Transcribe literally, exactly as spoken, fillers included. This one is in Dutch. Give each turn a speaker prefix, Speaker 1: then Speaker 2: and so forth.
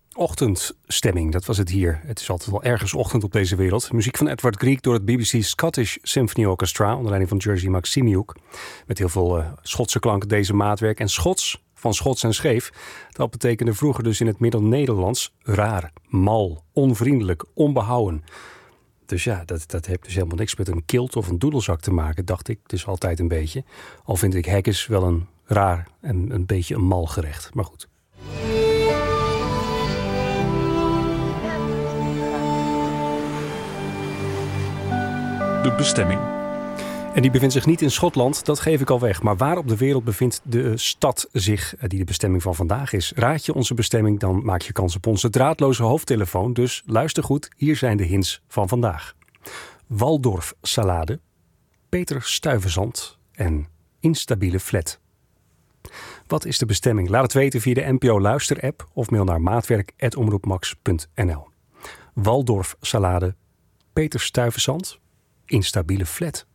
Speaker 1: Ochtendstemming, dat was het hier. Het is altijd wel ergens ochtend op deze wereld. Muziek van Edward Grieg door het B B C Scottish Symphony Orchestra onder leiding van Jerzy Maximiuk. Met heel veel uh, Schotse klanken deze maatwerk. En Schots, van Schots en scheef, dat betekende vroeger dus in het Middel-Nederlands raar, mal, onvriendelijk, onbehouden. Dus ja, dat, dat heeft dus helemaal niks met een kilt of een doedelzak te maken, dacht ik. Dus altijd een beetje. Al vind ik haggis wel een raar en een beetje een mal gerecht. Maar goed.
Speaker 2: De bestemming.
Speaker 1: En die bevindt zich niet in Schotland, dat geef ik al weg. Maar waar op de wereld bevindt de stad zich die de bestemming van vandaag is? Raad je onze bestemming, dan maak je kans op onze draadloze hoofdtelefoon. Dus luister goed, hier zijn de hints van vandaag. Waldorfsalade, Peter Stuyvesant en instabiele flat. Wat is de bestemming? Laat het weten via de N P O Luister-app of mail naar maatwerk apenstaartje omroepmax punt n l. Waldorfsalade, Peter Stuyvesant, instabiele flat.